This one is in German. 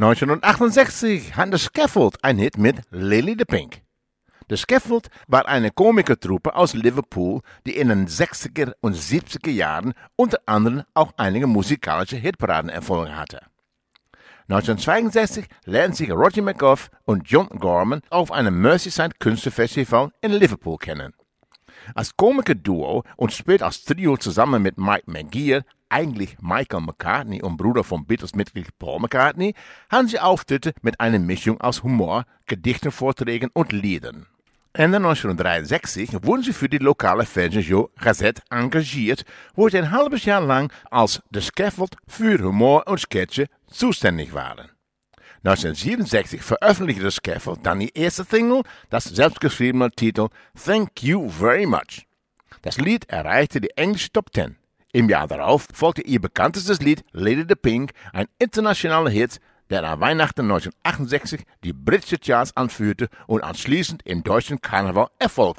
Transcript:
1968 hatte Scaffold ein Hit mit Lily the Pink. The Scaffold war eine Komikertruppe aus Liverpool, die in den 60er und 70er Jahren unter anderem auch einige musikalische Hitparadenerfolge hatte. 1962 lernten sich Roger McGough und John Gorman auf einem Merseyside Künstlerfestival in Liverpool kennen. Als Komikerduo und später als Trio zusammen mit Mike McGear, eigentlich Michael McCartney und Bruder von Beatles-Mitglied Paul McCartney, hatten sie Auftritte mit einer Mischung aus Humor, Gedichtenvorträgen und Liedern. Ende 1963 wurden sie für die lokale Fernsehshow Gazette engagiert, wo sie ein halbes Jahr lang als The Scaffold für Humor und Sketche zuständig waren. 1967 veröffentlichte The Scaffold dann die erste Single, das selbstgeschriebene Titel Thank You Very Much. Das Lied erreichte die englische Top 10. Im Jahr darauf folgte ihr bekanntestes Lied Lady the Pink, ein internationaler Hit, der an Weihnachten 1968 die britische Charts anführte und anschließend im deutschen Karneval Erfolg